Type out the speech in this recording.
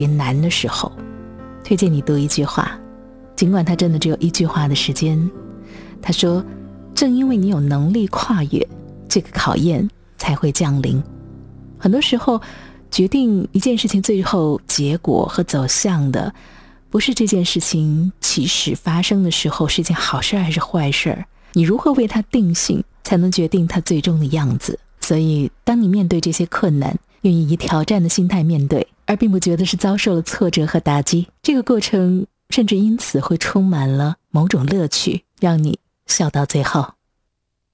也难的时候，推荐你读一句话，尽管它真的只有一句话的时间。他说，正因为你有能力跨越，这个考验才会降临。很多时候决定一件事情最后结果和走向的，不是这件事情起始发生的时候是件好事还是坏事，你如何为它定性，才能决定它最终的样子。所以当你面对这些困难，愿意以挑战的心态面对，而并不觉得是遭受了挫折和打击，这个过程甚至因此会充满了某种乐趣，让你笑到最后。